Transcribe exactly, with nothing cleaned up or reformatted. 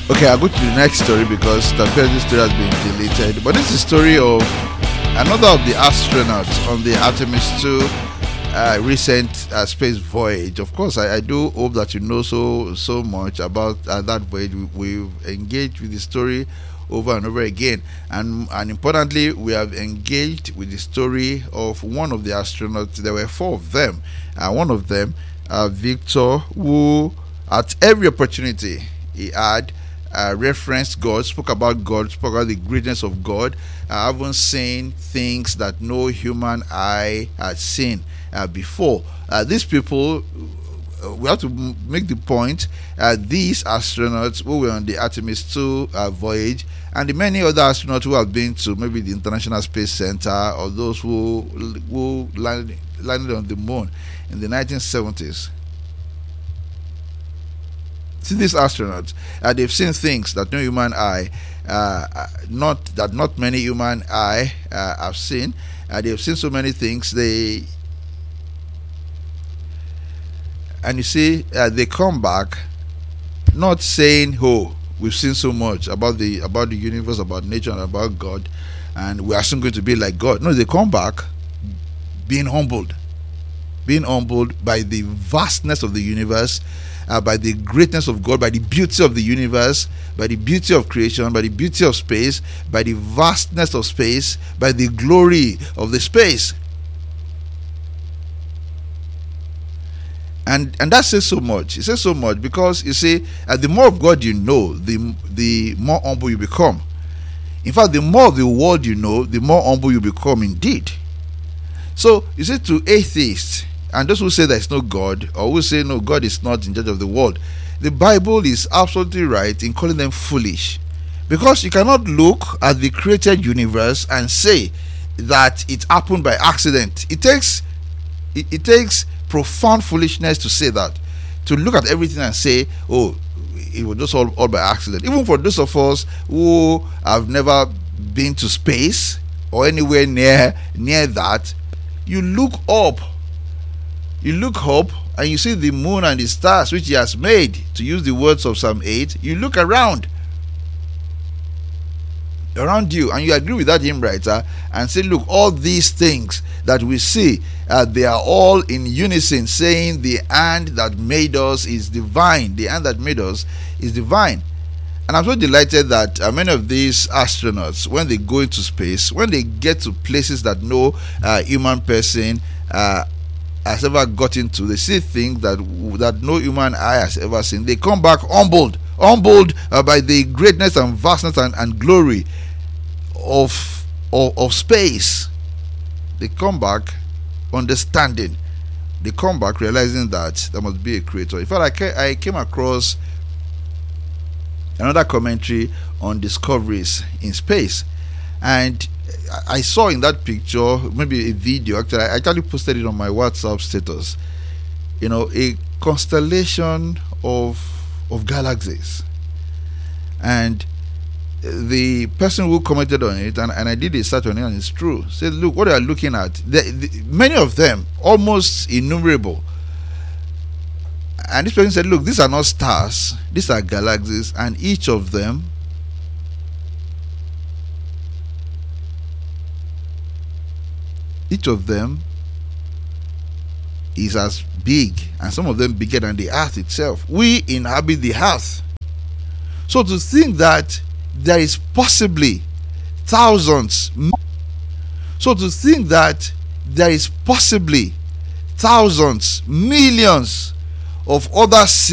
Okay, I'll go to the next story because the previous story has been deleted. But this is the story of another of the astronauts on the Artemis two uh, recent uh, space voyage. Of course, I, I do hope that you know so so much about uh, that voyage. We, we've engaged with the story over and over again, and and importantly, we have engaged with the story of one of the astronauts. There were four of them. Uh, one of them, uh, Victor, who at every opportunity he had uh, referenced God, spoke about God, spoke about the greatness of God. I haven't seen things that no human eye had seen uh, before. Uh, these people, uh, we have to m- make the point, uh, these astronauts who were on the Artemis two uh, voyage, and the many other astronauts who have been to maybe the International Space Center, or those who who landed, landed on the moon in the nineteen seventies. See, these astronauts, uh, they've seen things that no human eye, uh, not that not many human eye uh, have seen. Uh, they've seen so many things. They and you see, uh, they come back, not saying, "Oh, we've seen so much about the about the universe, about nature, and about God, and we are soon going to be like God." No, they come back being humbled, being humbled by the vastness of the universe. Uh, by the greatness of God, by the beauty of the universe, by the beauty of creation, by the beauty of space, by the vastness of space, by the glory of the space. And and that says so much. It says so much because, you see, uh, the more of God you know, the, the more humble you become. In fact, the more of the world you know, the more humble you become indeed. So, you see, to atheists, and those who say there is no God, or who say no, God is not in charge of the world, the Bible is absolutely right in calling them foolish, because you cannot look at the created universe and say that it happened by accident. It takes it, it takes profound foolishness to say that, to look at everything and say, oh, it was just all, all by accident. Even for those of us who have never been to space or anywhere near near that, you look up You look up and you see the moon and the stars which he has made, to use the words of Psalm eight. You look around around you and you agree with that hymn writer and say, look, all these things that we see, uh, they are all in unison, saying the hand that made us is divine. The hand that made us is divine. And I'm so delighted that uh, many of these astronauts, when they go into space, when they get to places that no uh, human person uh, has ever gotten to, they see things that that no human eye has ever seen. They come back humbled, humbled uh, by the greatness and vastness and, and glory of, of of space. They come back understanding. They come back realizing that there must be a creator. In fact, I came, I came across another commentary on discoveries in space, and I saw in that picture, maybe a video, actually I actually posted it on my WhatsApp status, you know, a constellation of of galaxies. And the person who commented on it, and, and I did a search on it, and it's true, said, look, what you are looking at, the, the, many of them, almost innumerable. And this person said, look, these are not stars, these are galaxies, and each of them each of them is as big, and some of them bigger than the earth itself. We inhabit the earth. So to think that there is possibly thousands so to think that there is possibly thousands, millions of other